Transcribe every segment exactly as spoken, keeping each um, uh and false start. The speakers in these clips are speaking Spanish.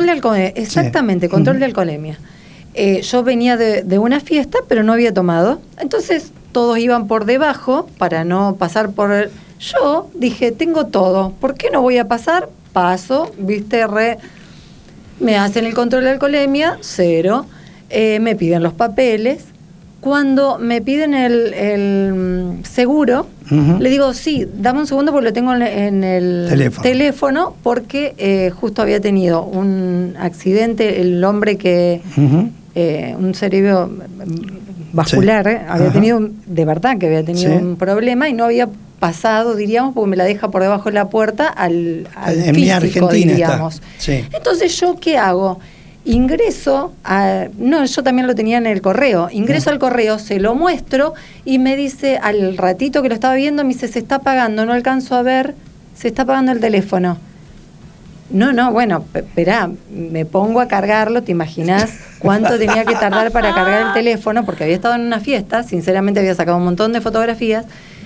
de alcoholemia, exactamente, sí. control uh-huh. de alcoholemia. Eh, yo venía de, de una fiesta, pero no había tomado. Entonces, todos iban por debajo para no pasar por... El... Yo dije, tengo todo, ¿por qué no voy a pasar? Paso, viste, re... Me hacen el control de alcoholemia, cero. Eh, me piden los papeles. Cuando me piden el, el seguro, uh-huh. le digo, sí, dame un segundo porque lo tengo en, en el teléfono, teléfono porque eh, justo había tenido un accidente, el hombre que, uh-huh. eh, un cerebro vascular, sí. eh, había uh-huh. tenido, un, de verdad que había tenido sí. un problema y no había pasado, diríamos, porque me la deja por debajo de la puerta al, al en físico, Argentina diríamos. Sí. Entonces, ¿yo qué hago? Ingreso, a, no, yo también lo tenía en el correo, ingreso no. al correo, se lo muestro y me dice, al ratito que lo estaba viendo, me dice, se está pagando, no alcanzo a ver, se está pagando el teléfono. No, no, bueno, esperá, me pongo a cargarlo, ¿te imaginás cuánto tenía que tardar para cargar el teléfono? Porque había estado en una fiesta, sinceramente había sacado un montón de fotografías,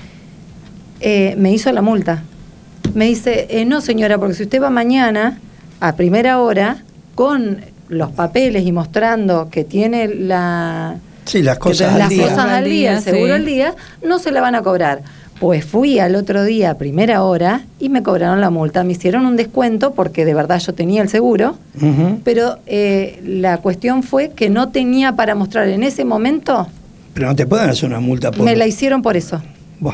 eh, me hizo la multa. Me dice, eh, no señora, porque si usted va mañana, a primera hora, con... los papeles y mostrando que tiene la sí, las cosas, las al, día. cosas al día, el seguro sí. al día, no se la van a cobrar. Pues fui al otro día a primera hora y me cobraron la multa. Me hicieron un descuento porque de verdad yo tenía el seguro, uh-huh. pero eh, la cuestión fue que no tenía para mostrar en ese momento. Pero no te pueden hacer una multa por... Me la hicieron por eso. Bueno,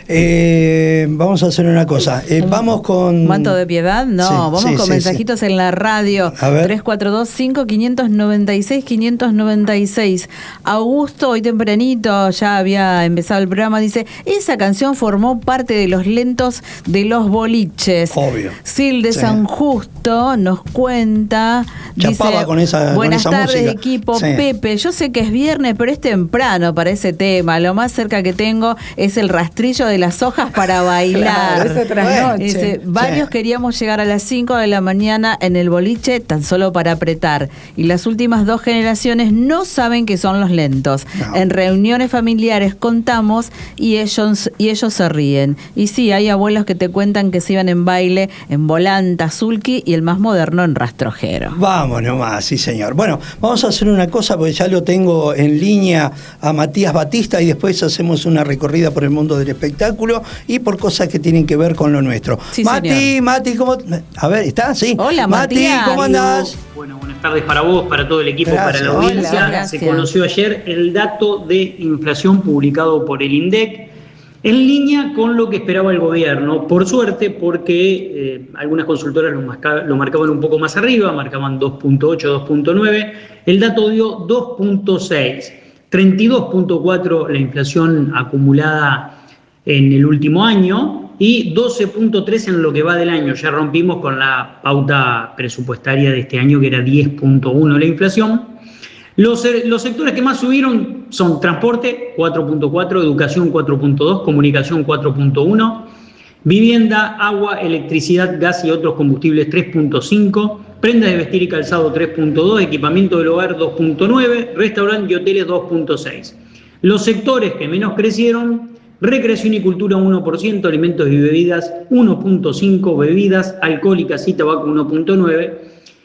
eh, vamos a hacer una cosa. Eh, vamos con... ¿Manto de piedad? No, sí, vamos sí, con sí, mensajitos sí. en la radio. tres cuatro dos, cinco, cinco nueve seis, cinco nueve seis. Augusto, hoy tempranito, ya había empezado el programa, dice, esa canción formó parte de los lentos de los boliches. Obvio. Sil de sí. San Justo nos cuenta, Chapaba dice, con esa, buenas con esa tardes música. Equipo, sí. Pepe, yo sé que es viernes, pero es temprano para ese tema. Lo más cerca que tengo es el rastrillo de las hojas para bailar. Claro, es otra noche. Dice, varios sí. queríamos llegar a las cinco de la mañana en el boliche tan solo para apretar. Y las últimas dos generaciones no saben qué son los lentos. No. En reuniones familiares contamos y ellos, y ellos se ríen. Y sí, hay abuelos que te cuentan que se iban en baile en volanta, sulky y el más moderno en rastrojero. Vamos nomás, sí señor. Bueno, vamos a hacer una cosa porque ya lo tengo en línea a Matías Batista y después hacemos una recorrida por el mundo del espectáculo y por cosas que tienen que ver con lo nuestro. Sí, Mati, señor. Mati, ¿cómo? A ver, ¿está? Sí. Hola, Mati, Matías. ¿cómo andás? Bueno, buenas tardes para vos, para todo el equipo, gracias. para la audiencia. Hola, se conoció ayer el dato de inflación publicado por el INDEC en línea con lo que esperaba el gobierno. Por suerte, porque eh, algunas consultoras lo, marca, lo marcaban un poco más arriba, marcaban dos punto ocho, dos punto nueve. El dato dio dos punto seis. treinta y dos punto cuatro la inflación acumulada en el último año y doce punto tres en lo que va del año. Ya rompimos con la pauta presupuestaria de este año que era diez punto uno la inflación. Los, los sectores que más subieron son transporte cuatro punto cuatro, educación cuatro punto dos, comunicación cuatro punto uno, vivienda, agua, electricidad, gas y otros combustibles tres punto cinco, prendas de vestir y calzado tres punto dos, equipamiento del hogar dos punto nueve, restaurante y hoteles dos punto seis. Los sectores que menos crecieron: recreación y cultura uno por ciento, alimentos y bebidas uno punto cinco, bebidas alcohólicas y tabaco uno punto nueve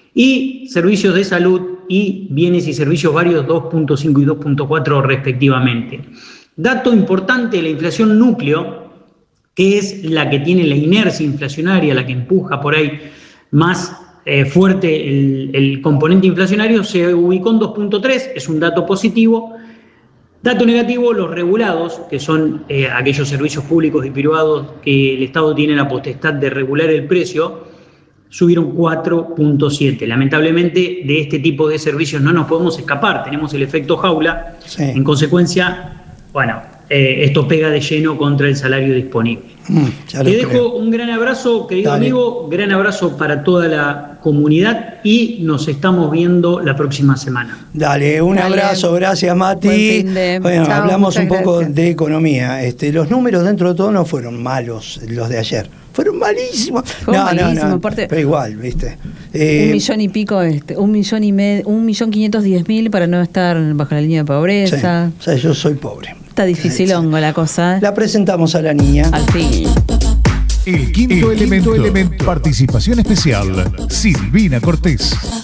y servicios de salud y bienes y servicios varios dos punto cinco y dos punto cuatro respectivamente. Dato importante, la inflación núcleo, que es la que tiene la inercia inflacionaria, la que empuja por ahí más eh, fuerte el, el componente inflacionario, se ubicó en dos punto tres, es un dato positivo. Dato negativo, los regulados, que son eh, aquellos servicios públicos y privados que el Estado tiene la potestad de regular el precio, subieron cuatro punto siete. Lamentablemente, de este tipo de servicios no nos podemos escapar, tenemos el efecto jaula. Sí. En consecuencia, bueno, eh, esto pega de lleno contra el salario disponible. Mm, Te dejo creo. un gran abrazo, querido Dale. amigo, gran abrazo para toda la comunidad y nos estamos viendo la próxima semana. Dale, un Dale. abrazo, gracias Mati. Bueno, Chao, hablamos un poco gracias. de economía. Este, los números dentro de todo no fueron malos los de ayer. Fueron malísimos. Fue no, malísimo, no, no, aparte, pero igual, ¿viste? Eh, un millón y pico, este, un millón y medio, un millón quinientos diez mil para no estar bajo la línea de pobreza. Sí, o sea, yo soy pobre. Está difícil hongo la cosa. La presentamos a la niña. Al fin. El quinto, El quinto elemento. elemento. Participación especial. Silvina Cortés.